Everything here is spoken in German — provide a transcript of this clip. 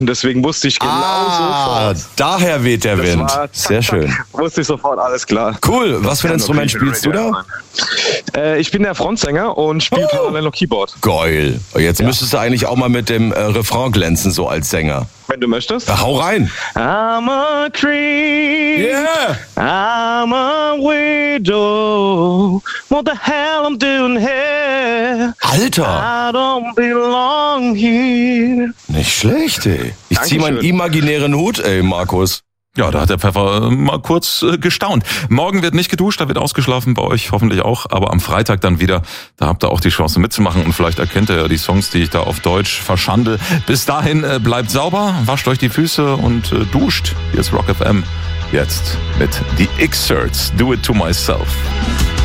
Deswegen wusste ich genau sofort. Daher weht der Wind. Sehr schön. Wusste ich sofort, alles klar. Cool. Was für ein Instrument spielst du da? Ich bin der Frontsänger und spiele parallel noch Keyboard. Geil. Jetzt müsstest du eigentlich auch mal mit dem Refrain glänzen, so als Sänger. Wenn du möchtest. Hau rein. I'm a tree. Yeah. I'm a widow. What the hell I'm doing here? Alter. I don't belong here. Nicht schlecht, ey. Ich zieh meinen imaginären Hut, ey, Markus. Ja, da hat der Pfeffer mal kurz gestaunt. Morgen wird nicht geduscht, da wird ausgeschlafen, bei euch hoffentlich auch. Aber am Freitag dann wieder, da habt ihr auch die Chance mitzumachen. Und vielleicht erkennt ihr ja die Songs, die ich da auf Deutsch verschandel. Bis dahin bleibt sauber, wascht euch die Füße und duscht. Hier ist Rock FM. Jetzt mit The Excerts, Do It To Myself.